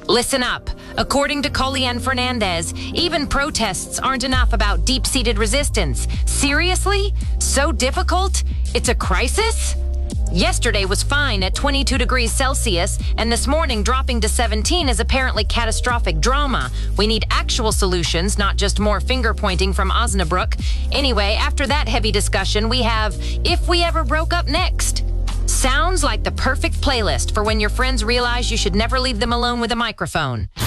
Listen up. According to Colian Fernandez, even protests aren't enough about deep-seated resistance. Seriously? So difficult? It's a crisis? Yesterday was fine at 22 degrees Celsius, and this morning dropping to 17 is apparently catastrophic drama. We need actual solutions, not just more finger-pointing from Osnabrück. Anyway, after that heavy discussion, we have If We Ever Broke Up next. Sounds like the perfect playlist for when your friends realize you should never leave them alone with a microphone.